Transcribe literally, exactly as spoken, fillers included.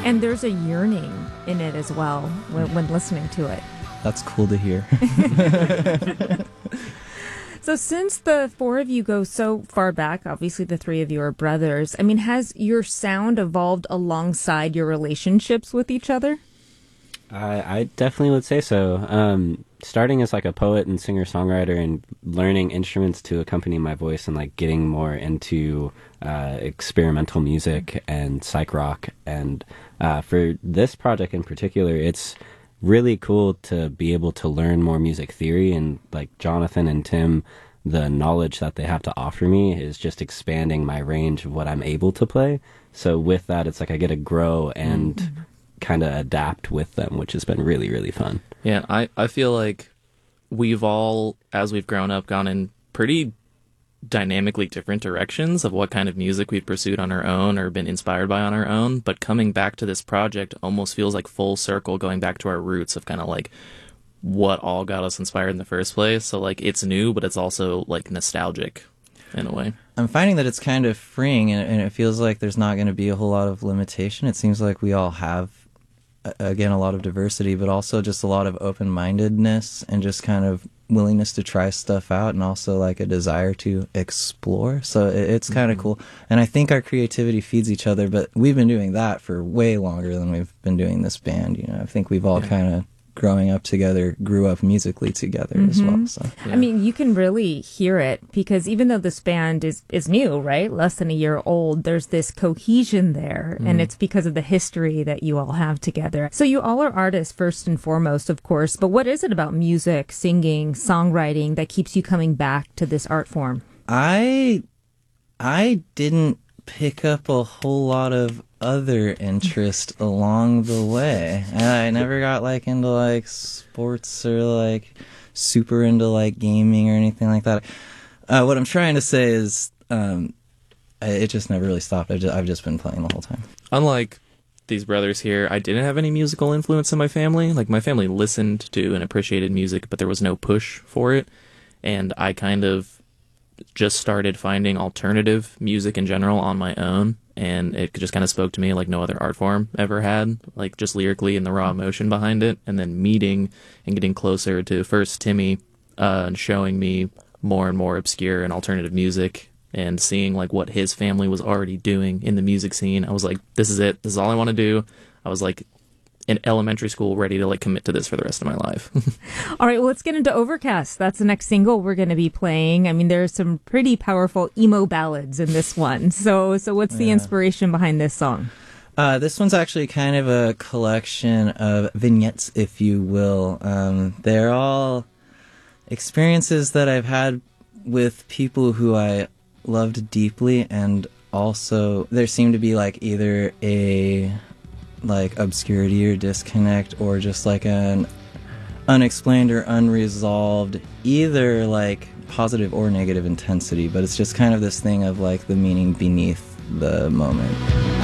And there's a yearning in it as well when, when listening to it. That's cool to hear. So since the four of you go so far back, obviously the three of you are brothers, I mean, has your sound evolved alongside your relationships with each other? I, I definitely would say so. Um, starting as like a poet and singer-songwriter and learning instruments to accompany my voice and like getting more into uh, experimental music and psych rock. And uh, for this project in particular, it's really cool to be able to learn more music theory, and like Jonathan and Tim, the knowledge that they have to offer me is just expanding my range of what I'm able to play. So with that, it's like I get to grow and mm-hmm. kind of adapt with them, which has been really, really fun. Yeah, I, I feel like we've all, as we've grown up, gone in pretty dynamically different directions of what kind of music we've pursued on our own or been inspired by on our own, but coming back to this project almost feels like full circle, going back to our roots of kind of like what all got us inspired in the first place. So like it's new, but it's also like nostalgic in a way. I'm finding that it's kind of freeing, and, and it feels like there's not going to be a whole lot of limitation. It seems like we all have, again, a lot of diversity, but also just a lot of open-mindedness and just kind of willingness to try stuff out, and also like a desire to explore. So it, it's kind of mm-hmm. cool. And I think our creativity feeds each other, but we've been doing that for way longer than we've been doing this band. You know, I think we've all yeah. kind of growing up together, grew up musically together mm-hmm. as well. So yeah. I mean, you can really hear it, because even though this band is, is new, right, less than a year old, there's this cohesion there, mm. and it's because of the history that you all have together. So you all are artists first and foremost, of course, but what is it about music, singing, songwriting that keeps you coming back to this art form? I, I didn't pick up a whole lot of other interest along the way. And I never got like into like sports or like super into like gaming or anything like that. Uh, what I'm trying to say is um, it just never really stopped. I've just, I've just been playing the whole time. Unlike these brothers here, I didn't have any musical influence in my family. Like my family listened to and appreciated music, but there was no push for it. And I kind of just started finding alternative music in general on my own. And it just kind of spoke to me like no other art form ever had, like just lyrically and the raw emotion behind it. And then meeting and getting closer to first Timmy uh, and showing me more and more obscure and alternative music, and seeing like what his family was already doing in the music scene. I was like, this is it. This is all I want to do. I was like in elementary school ready to like commit to this for the rest of my life. All right, well, let's get into Overcast. That's the next single we're going to be playing. I mean, there's some pretty powerful emo ballads in this one. So so what's the yeah. inspiration behind this song? Uh, this one's actually kind of a collection of vignettes, if you will. Um, they're all experiences that I've had with people who I loved deeply, and also there seemed to be like either a like obscurity or disconnect, or just like an unexplained or unresolved, either like positive or negative intensity, but it's just kind of this thing of like the meaning beneath the moment.